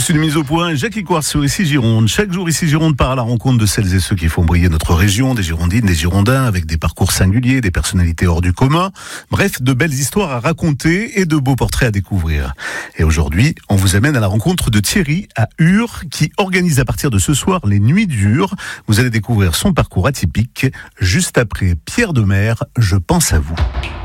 C'est une mise au point. Jackie Coire sur Ici Gironde. Chaque jour, Ici Gironde part à la rencontre de celles et ceux qui font briller notre région, des Girondines, des Girondins, avec des parcours singuliers, des personnalités hors du commun. Bref, de belles histoires à raconter et de beaux portraits à découvrir. Et aujourd'hui, on vous amène à la rencontre de Thierry à Ur, qui organise à partir de ce soir les Nuits d'Ur. Vous allez découvrir son parcours atypique. Juste après Pierre Demers, Je pense à vous.